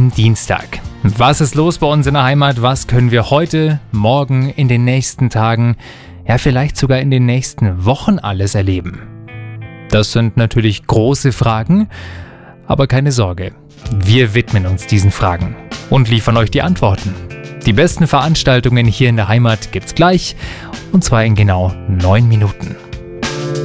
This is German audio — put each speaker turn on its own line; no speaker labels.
diesem Dienstag. Was ist los bei uns in der Heimat? Was können wir heute, morgen, in den nächsten Tagen, ja vielleicht sogar in den nächsten Wochen alles erleben? Das sind natürlich große Fragen, aber keine Sorge, wir widmen uns diesen Fragen und liefern euch die Antworten. Die besten Veranstaltungen hier in der Heimat gibt's gleich, und zwar in genau 9 Minuten.